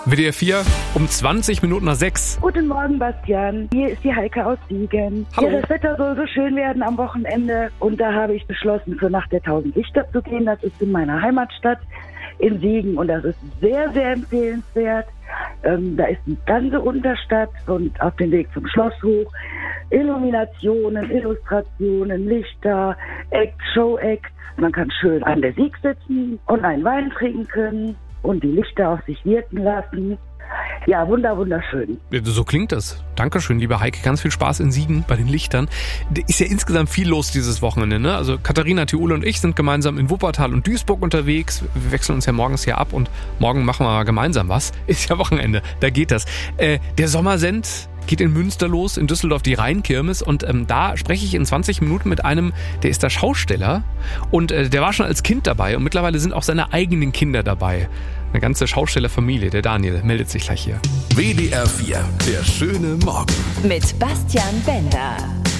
WDR 4 um 20 Minuten nach 6. Guten Morgen, Bastian. Hier ist die Heike aus Siegen. Hallo. Ja, das Wetter soll so schön werden am Wochenende. Und da habe ich beschlossen, zur Nacht der 1000 Lichter zu gehen. Das ist in meiner Heimatstadt in Siegen. Und das ist sehr, sehr empfehlenswert. Da ist die ganze Unterstadt und auf dem Weg zum Schloss hoch. Illuminationen, Illustrationen, Lichter, Acts, Show-Acts. Man kann schön an der Sieg sitzen und einen Wein trinken und die Lichter auf sich wirken lassen. Ja, wunderschön. So klingt das. Dankeschön, liebe Heike. Ganz viel Spaß in Siegen bei den Lichtern. Ist ja insgesamt viel los dieses Wochenende, ne? Also Katharina, Thiole und ich sind gemeinsam in Wuppertal und Duisburg unterwegs. Wir wechseln uns ja morgens hier ab und morgen machen wir mal gemeinsam was. Ist ja Wochenende, da geht das. Der Sommersend geht in Münster los, in Düsseldorf die Rheinkirmes und da spreche ich in 20 Minuten mit einem, der ist da Schausteller und der war schon als Kind dabei und mittlerweile sind auch seine eigenen Kinder dabei. Eine ganze Schaustellerfamilie, der Daniel meldet sich gleich hier. WDR 4, der schöne Morgen. Mit Bastian Bender.